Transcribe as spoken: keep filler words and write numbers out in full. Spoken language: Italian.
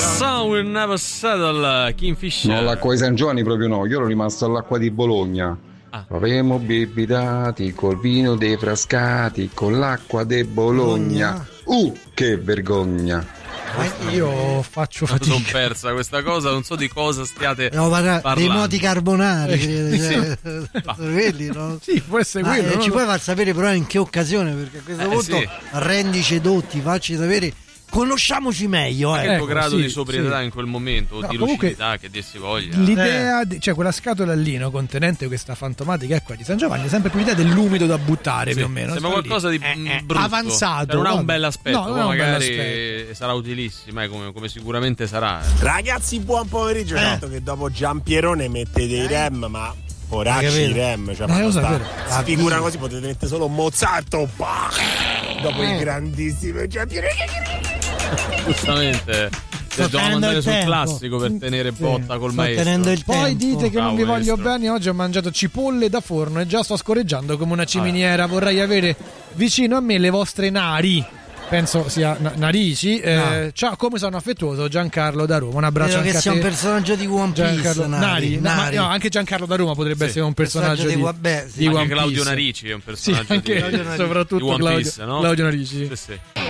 Sun will never settle, Kingfisher. No, l'acqua di San Giovanni proprio no, io ero rimasto all'acqua di Bologna. Ah. Avremo bibitati col vino dei Frascati, con l'acqua di Bologna. Uh, che vergogna. Ma io faccio fatica. Sono persa questa cosa, non so di cosa stiate no, parlando. Dei moti carbonari, eh, cioè, sì. quelli, no? Sì, può essere ah, quello. Eh, no? Ci puoi far sapere però in che occasione, perché a questo eh, punto sì. rendici dotti, facci sapere. Conosciamoci meglio, eh. Che il tuo ecco, grado sì, di sobrietà sì. in quel momento, o no, di comunque, lucidità che dir si voglia. L'idea, eh. di, cioè quella scatola lì, no, contenente questa fantomatica acqua di San Giovanni, è sempre più l'idea dell'umido da buttare, sì, più o meno. Sembra qualcosa lì. di eh, eh, brutto, avanzato. cioè, non ha un vabbè. bel aspetto, no, ma non magari aspetto. sarà utilissima, eh, come, come sicuramente sarà. Ragazzi, buon pomeriggio. Eh. Certo che dopo Giampierone mette dei rem, ma poracci i rem, cioè, eh, lo sta, so, sfigura così, potete mettere solo Mozart. Bah, dopo eh. i grandissimi Giampierone. Giustamente dobbiamo andare sul tempo. Classico per tenere botta sì, col sto maestro. tenendo il Poi tempo. dite che Bravo, non vi voglio maestro. bene. Oggi ho mangiato cipolle da forno e già sto scorreggiando come una ciminiera. Vorrei avere vicino a me le vostre nari. Penso sia na- narici. Eh, Ah. ciao, come sono affettuoso, Giancarlo da Roma. Un abbraccio Credo anche che a sia te. un personaggio di One Piece. Giancarlo Nari, Nari, no, Nari. ma no, anche Giancarlo da Roma potrebbe Sì, essere un personaggio, personaggio di, di- vabbè, sì. di Anche One Claudio Piece. Narici è un Sì, personaggio anche di, Claudio Narici. soprattutto di One Claudio, Piece, no? Claudio Narici. Sì, sì.